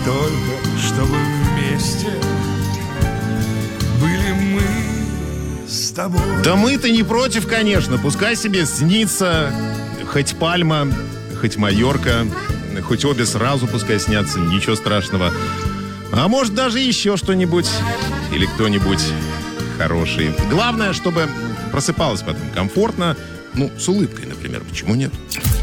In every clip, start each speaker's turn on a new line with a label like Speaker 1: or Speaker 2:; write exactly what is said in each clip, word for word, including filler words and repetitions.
Speaker 1: только чтобы вместе были мы с тобой.
Speaker 2: Да мы-то не против, конечно. Пускай себе снится хоть Пальма, хоть Майорка, хоть обе сразу пускай снятся, ничего страшного. А может, даже еще что-нибудь или кто-нибудь хороший. Главное, чтобы просыпалась потом комфортно, ну, с улыбкой, например. Почему нет?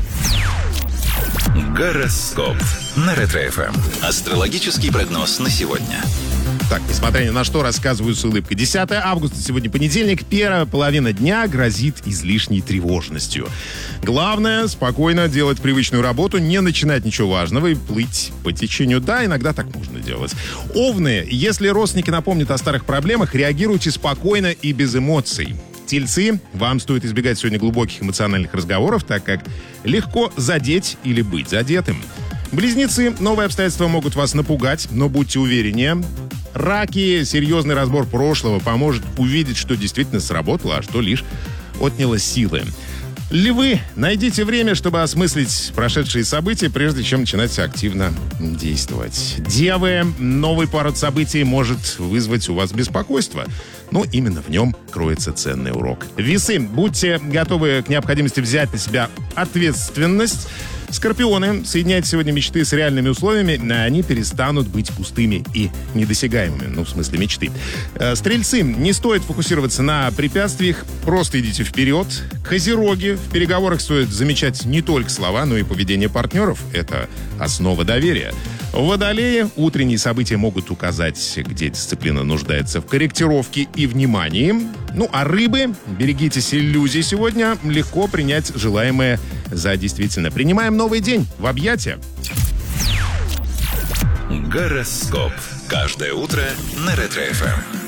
Speaker 3: Гороскоп на Ретро-эф эм. Астрологический прогноз на сегодня.
Speaker 2: Так, несмотря ни на что, рассказываю с улыбкой. десятое августа, сегодня понедельник, первая половина дня грозит излишней тревожностью. Главное, спокойно делать привычную работу, не начинать ничего важного и плыть по течению. Да, иногда так можно делать. Овны, если родственники напомнят о старых проблемах, реагируйте спокойно и без эмоций. Тельцы, вам стоит избегать сегодня глубоких эмоциональных разговоров, так как легко задеть или быть задетым. Близнецы, новые обстоятельства могут вас напугать, но будьте увереннее. Раки, серьезный разбор прошлого поможет увидеть, что действительно сработало, а что лишь отняло силы. Львы, найдите время, чтобы осмыслить прошедшие события, прежде чем начинать активно действовать. Девы, новый поворот событий может вызвать у вас беспокойство, но именно в нем кроется ценный урок. Весы, будьте готовы к необходимости взять на себя ответственность. Скорпионы, соединяйте сегодня мечты с реальными условиями, они перестанут быть пустыми и недосягаемыми, ну, в смысле мечты. Стрельцы, не стоит фокусироваться на препятствиях, просто идите вперед. Козероги, в переговорах стоит замечать не только слова, но и поведение партнеров. Это основа доверия. Водолеи, утренние события могут указать, где дисциплина нуждается в корректировке и внимании. Ну, а рыбы, берегитесь иллюзий сегодня, легко принять желаемое за действительно. Принимаем новый день в объятия.
Speaker 3: Гороскоп. Каждое утро на Ретро-эф эм.